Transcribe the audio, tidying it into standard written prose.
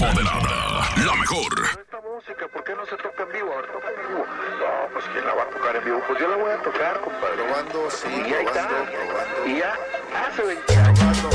empoderada. La mejor. Esta música, ¿por qué no se toca en vivo? A ver, toca en vivo. No, pues ¿quién la va a tocar en vivo? Pues yo la voy a tocar, compadre. Probando, sí, Y ahí está. probando. Y ya hace 20 años.